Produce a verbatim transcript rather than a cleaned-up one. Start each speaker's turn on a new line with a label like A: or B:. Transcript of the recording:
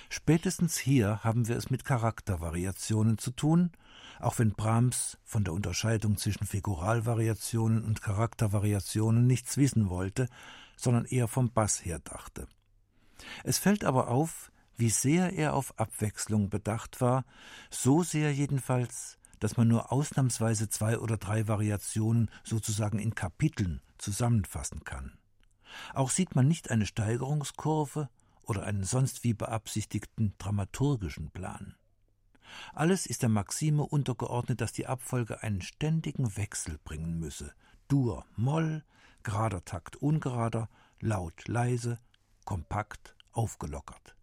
A: Spätestens hier haben wir es mit Charaktervariationen zu tun, auch wenn Brahms von der Unterscheidung zwischen Figuralvariationen und Charaktervariationen nichts wissen wollte, sondern eher vom Bass her dachte. Es fällt aber auf, wie sehr er auf Abwechslung bedacht war, so sehr jedenfalls, dass man nur ausnahmsweise zwei oder drei Variationen sozusagen in Kapiteln zusammenfassen kann. Auch sieht man nicht eine Steigerungskurve oder einen sonst wie beabsichtigten dramaturgischen Plan. Alles ist der Maxime untergeordnet, dass die Abfolge einen ständigen Wechsel bringen müsse. Dur, Moll, gerader Takt, ungerader, laut, leise, kompakt, aufgelockert.